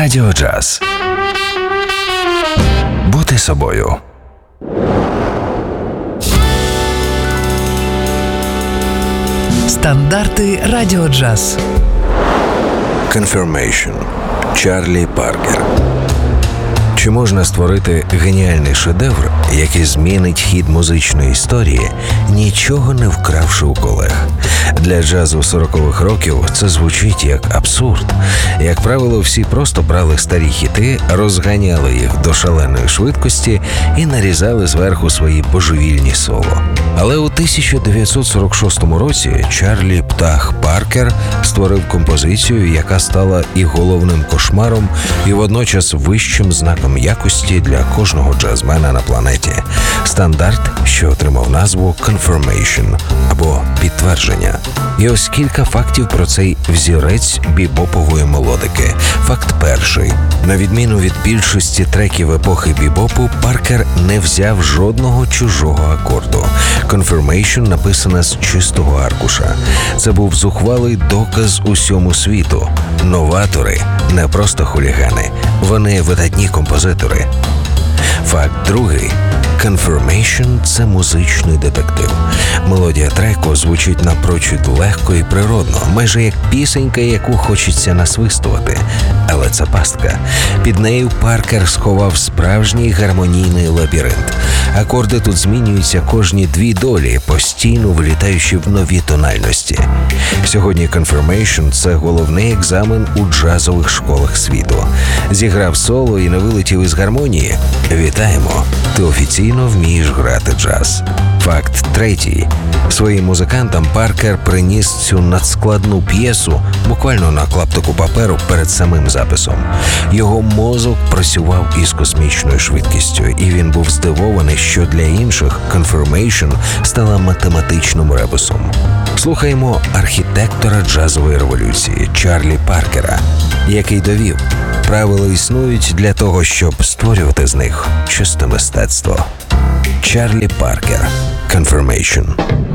Радіо Джаз. Бути собою. Стандарти Радіо Джаз. Confirmation. Чарлі Паркер. Чи можна створити геніальний шедевр, який змінить хід музичної історії, нічого не вкравши у колег? Для джазу 40-х років це звучить як абсурд. Як правило, всі просто брали старі хіти, розганяли їх до шаленої швидкості і нарізали зверху свої божевільні соло. Але у 1946 році Чарлі «Птах» Паркер створив композицію, яка стала і головним кошмаром, і водночас вищим знаком якості для кожного джазмена на планеті. Стандарт, що отримав назву «Confirmation» або «Підтвердження». І ось кілька фактів про цей взірець бібопової мелодики. Факт перший. На відміну від більшості треків епохи бібопу, Паркер не взяв жодного чужого акорду. «Confirmation» написана з чистого аркуша. Це був зухвалий доказ усьому світу. Новатори – не просто хулігани, вони видатні композитори. Факт другий. «Confirmation» – це музичний детектив. Мелодія треку звучить напрочуд легко і природно, майже як пісенька, яку хочеться насвистувати. Але це пастка. Під нею Паркер сховав справжній гармонійний лабіринт. Акорди тут змінюються кожні 2 долі, постійно вилітаючи в нові тональності. Сьогодні «Confirmation» – це головний екзамен у джазових школах світу. Зіграв соло і не вилетів із гармонії? Вітаємо! Ти офіційно вмієш грати джаз. Факт третій. Своїм музикантам Паркер приніс цю надскладну п'єсу буквально на клаптику паперу перед самим записом. Його мозок працював із космічною швидкістю, і він був здивований, що для інших «Confirmation» стала математичним ребусом. Слухаємо архітектора джазової революції Чарлі Паркера, який довів, правила існують для того, щоб створювати з них чисте мистецтво. Чарлі Паркер. «Confirmation».